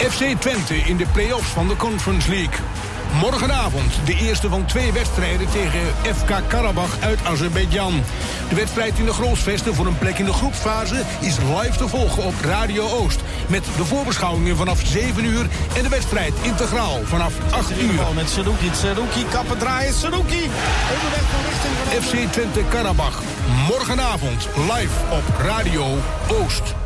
FC Twente in de play-offs van de Conference League. Morgenavond de eerste van 2 wedstrijden tegen FK Karabach uit Azerbeidzjan. De wedstrijd in de Grolsvesten voor een plek in de groepsfase is live te volgen op Radio Oost. Met de voorbeschouwingen vanaf 7 uur en de wedstrijd integraal vanaf 8 uur. Met Seruki, kappen draaien, Seruki. Onderweg van richting FC Twente Karabach. Morgenavond live op Radio Oost.